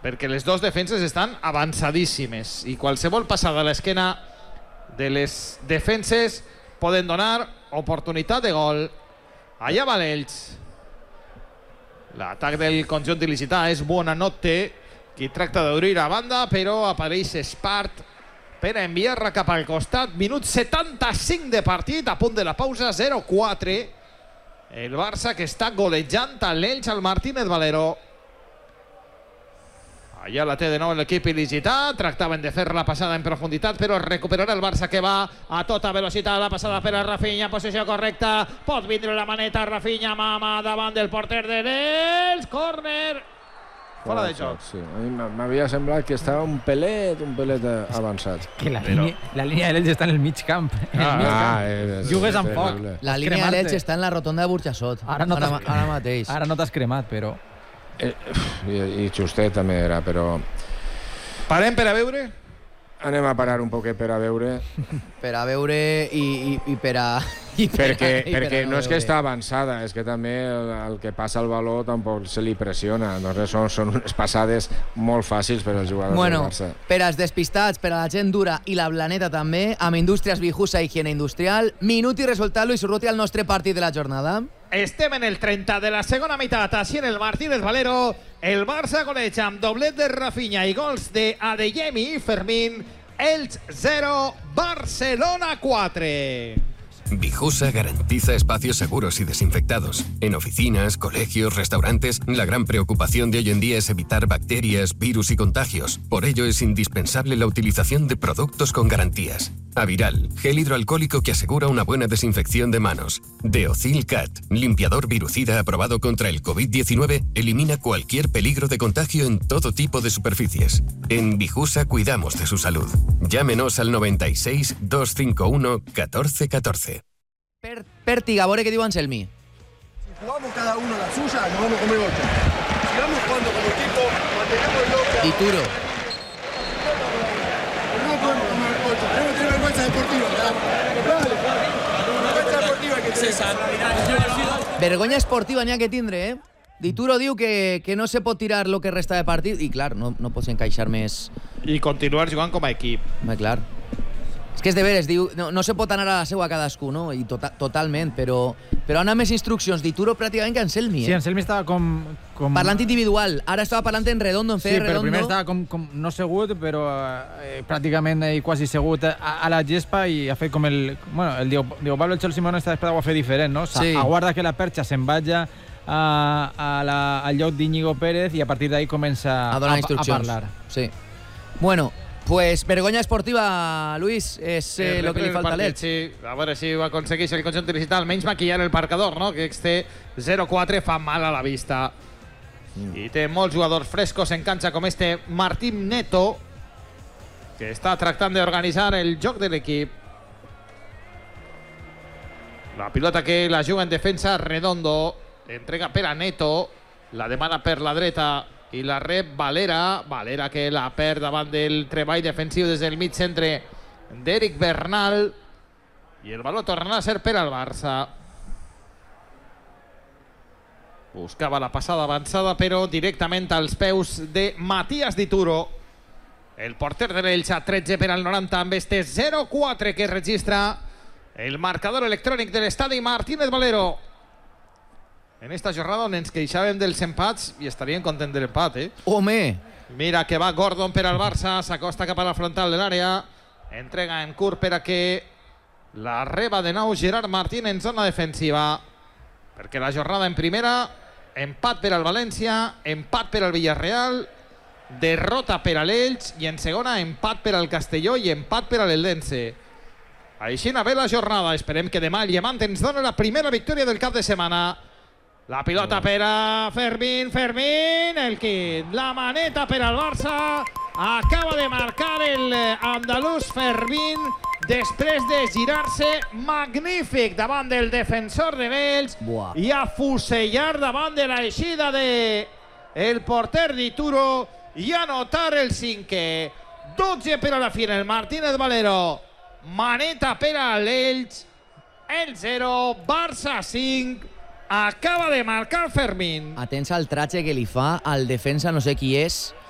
perquè les dos defenses estan avançadíssimes i qualsevol passada a l'esquena de les defenses poden donar oportunitat de gol. Allà va l'Elx. L'atac del conjunt il·licità és Buonanotte, qui tracta d'obrir a banda, però apareix Espart per enviar-la cap al costat. Minut 75 de partit, a punt de la pausa, 0-4. El Barça que està golejant a l'Elx al Martínez Valero. Allà la té de nou l'equip il·licità. Tractaven de fer la passada en profunditat, però recuperarà el Barça, que va a tota velocitat. La passada per a Rafinha, posició correcta. Pot vindre la maneta, Rafinha, mà davant del porter de l'Elx. Córner. Fora de joc. Sí. A mi m'havia semblat que estava un pelet avançat. Que la línia de l'Elx està en el mig camp. Jugues amb foc. La línia de l'Elx està en la rotonda de Burjassot. Ara mateix. Ara no t'has cremat, però... I justet també era, però... Parem per a veure? Anem a parar un poquet per a veure. Per a veure i per a... Perquè no és que està avançada, és que també el que passa al baló tampoc se li pressiona. Són unes passades molt fàcils per als jugadors del Barça. Per als despistats, per a la gent dura i la Blaneta també, amb Indústries Bijusa i Higiene Industrial, minut i resultat, Luis Urruti, al nostre partit de la jornada. Estem en el 30 de la segona meitat, així en el Martínez Valero. El Barça goleja amb doblet de Rafinha i gols de Adeyemi i Fermín. Elx 0, Barcelona 4. Bijusa garantiza espacios seguros y desinfectados. En oficinas, colegios, restaurantes, la gran preocupación de hoy en día es evitar bacterias, virus y contagios. Por ello es indispensable la utilización de productos con garantías. Aviral, gel hidroalcohólico que asegura una buena desinfección de manos. Deocil Cat, limpiador virucida aprobado contra el COVID-19, elimina cualquier peligro de contagio en todo tipo de superficies. En Bijusa cuidamos de su salud. Llámenos al 96 251 1414. Pértiga, a veure què diu Anselmi. Si jugamos cada uno la suya, nos vamos a comer 8. Si vamos jugando como equipo, mantenemos el bloque. Dituro. No podemos comer 8. Tenemos que tener vergüenza deportiva. Vergüenza deportiva que tenemos. Vergonya esportiva n'hi ha que tindre, eh? Dituro diu que no se pot tirar el que resta de partit i, clar, no pots encaixar més... I continuar jugant com a equip. Home, clar. És que és de veres, diu, no se pot anar a la seua cadascú, no? I totalment, però anar més instruccions. Dituro pràcticament que Anselmi, eh? Sí, Anselmi estava com... Parlant individual. Ara estava parlant en redondo, en fer redondo. Sí, però primer estava com no segut, però pràcticament quasi segut a la gespa i ha fet com el... Bueno, el Diego Pablo Cholo Simeone està esperat ho ha fet diferent, no? Sí. Aguarda que la perxa se'n vagi al lloc d'Íñigo Pérez i a partir d'ahí comença a donar instruccions. A parlar. Sí. Bueno, pues vergonya esportiva, Luis, és el que li falta a l'Elx. Sí, a veure si ho aconsegueix el conjunt il·licità, almenys maquillar el marcador, no? Que este 0-4 fa mal a la vista. I té molts jugadors frescos en canxa com este Martín Neto, que està tractant d'organitzar el joc de l'equip. La pilota que la juga en defensa, Redondo, entrega per a Neto, la demana per la dreta i la rep Valera. Valera que la perd davant del treball defensiu des del mig centre d'Eric Bernal. I el valor tornarà a ser per al Barça. Buscava la passada avançada, però directament als peus de Matías Dituro. El porter de l'Elx a 13 per al 90 amb este 0-4 que registra el marcador electrònic de l'estadi Martínez Valero. En esta jornada on ens queixàvem dels empats i estaríem contents de l'empat, eh? Home! Mira que va Gordon per al Barça, s'acosta cap a la frontal de l'àrea, entrega en curt per a que la reba de nou Gerard Martín en zona defensiva, perquè la jornada en primera, empat per al València, empat per al Villarreal, derrota per a l'Elx i en segona empat per al Castelló i empat per a l'Eldense. Així va bé la jornada, esperem que demà el Llevant ens doni la primera victòria del cap de setmana. La pilota per a Fermín, el quid, la maneta per al Barça, acaba de marcar el andalús Fermín després de girar-se magnífic davant del defensor de l'Elx i afusellar davant de l'eixida del porter Dituro i anotar el 5è. 12 per a la fine, el Martínez Valero, maneta per a l'Elx, el 0, Barça 5, acaba de marcar Fermín. Atents al tratge que li fa al defensa, no sé qui és,